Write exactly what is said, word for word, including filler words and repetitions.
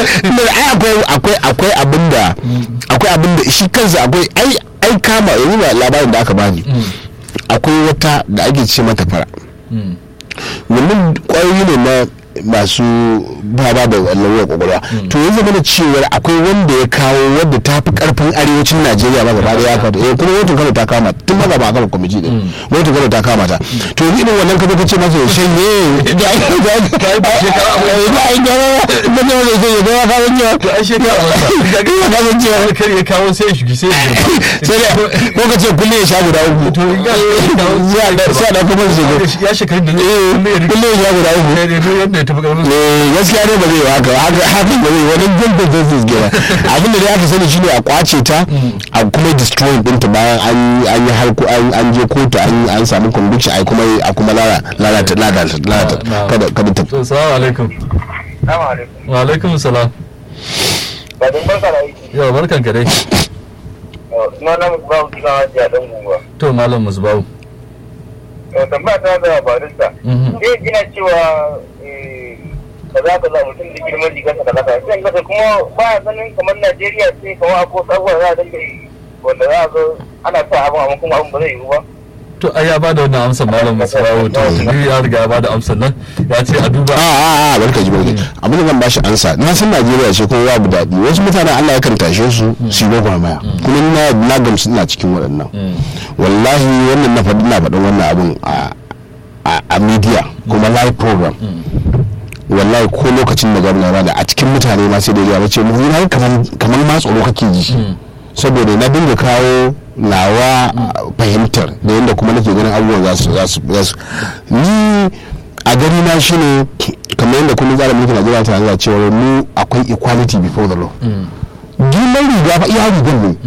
akwai akwai akwai abinda akwai abinda shi kansa akwai ai ai kama yanzu labarin da aka bani akwai wata da ake ce mata fara wannan kwayoyi ne na masu baba da lauya kwakwalwa to ya zama da cewar akwai wanda ya kawo wadda ta fi karfin arewacin najeriya ba gaba da ya kawo eh kuma wata kano ta kama tun ma ba a kama kwamiti din wata kano ta kama ta to ni irin wannan kaza kace masa ya shanye da ai ba shekara ba ai da ba da zai yi da ka wani to ai shekara ba ga ga ga ce kar ya kawo sai shi sai sai ko kace kulle ya sha guda uku to ya da sai da kuma zai ya shekara da kulle ya sha guda uku gaskiya ne ba zai haka haka haka ba zai wani gumbe business gina abinda da aka sani shine a kwace ta a kuma destroy ɗinta bayan an an yi harko an je kotu an an samu conviction ai kuma a kuma lalata lalata lalata kada kada ta assalamu alaikum assalamu alaikum wa alaikum salam ba dan barka da aiki yau barkan ka dai na na musbahu kina ya dan guguwa to malam musbahu tambaya ta da barista eh gina cewa kaza kaza mutum da girman jikarsa da kasa sai kaga kuma ba ganin kamar Najeriya sai kamar akwai sabuwar za a dinga wanda za a zo ana sa abin amma kuma abin ba zai yiwu ba to ai ya bada wannan amsar malam musbahu to ni ya riga ya bada amsar nan ya ce a duba a a a barka ji barka abin da zan bashi ansa na san Najeriya ce ko babu daɗi wasu mutanen Allah yakan tashe su su yi gwamaya kuma na na gamsu ina cikin waɗannan wallahi wannan na faɗi na faɗin wannan abin a a media kuma live program wallahi ko lokacin da gwamna da a cikin mutane ma sai da ya ce mu na kaman kaman ma tsoro kake ji saboda na dinga kawo nawa fahimtar da yanda kuma nake ganin abubuwan za su za su ni a gari na shine kamar yanda kuma tsarin mulkin Najeriya ta nuna cewa mu akwai equality before the law girman riga fa iya rigar ne